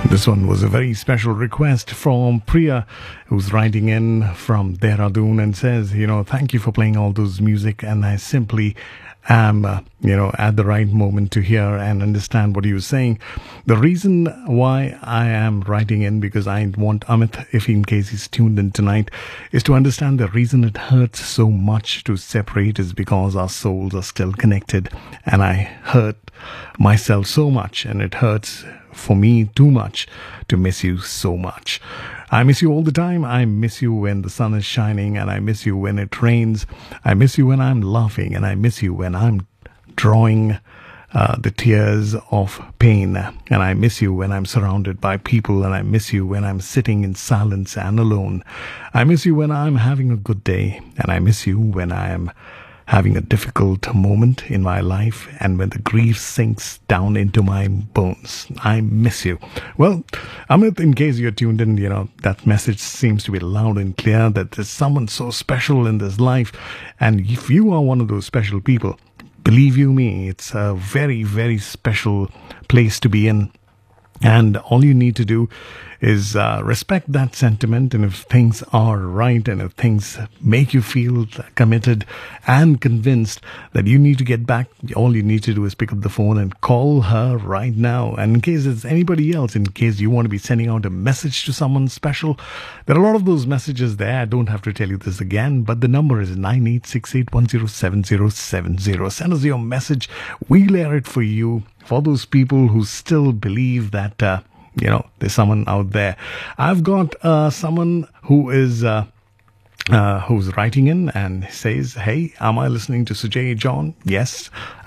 This one was a very special request from Priya, who's writing in from Dehradun and says, thank you for playing all those music, and I simply am, at the right moment to hear and understand what you're saying. The reason why I am writing in, because I want Amit, if in case he's tuned in tonight, is to understand the reason it hurts so much to separate is because our souls are still connected, and I hurt myself so much, and it hurts for me too much to miss you so much. I miss you all the time. I miss you when the sun is shining, and I miss you when it rains. I miss you when I'm laughing, and I miss you when I'm drawing the tears of pain. And I miss you when I'm surrounded by people, and I miss you when I'm sitting in silence and alone. I miss you when I'm having a good day, and I miss you when I am having a difficult moment in my life, and when the grief sinks down into my bones. I miss you. Well, Amit, in case you're tuned in, that message seems to be loud and clear that there's someone so special in this life. And if you are one of those special people, believe you me, it's a very, very special place to be in. And all you need to do is respect that sentiment. And if things are right, and if things make you feel committed and convinced that you need to get back, all you need to do is pick up the phone and call her right now. And in case it's anybody else, in case you want to be sending out a message to someone special, there are a lot of those messages there. I don't have to tell you this again, but the number is 9868107070. Send us your message. We'll air it for you. For those people who still believe that, there's someone out there. I've got someone who is who's writing in and says, hey, am I listening to Sujay John? Yes,